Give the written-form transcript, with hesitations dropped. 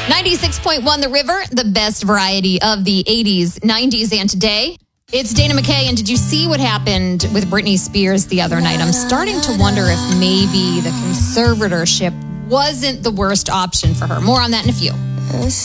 96.1 The River, the best variety of the 80s, 90s, and today. It's Dana McKay, and did you see what happened with Britney Spears the other night? I'm starting to wonder if maybe the conservatorship wasn't the worst option for her. More on that in a few.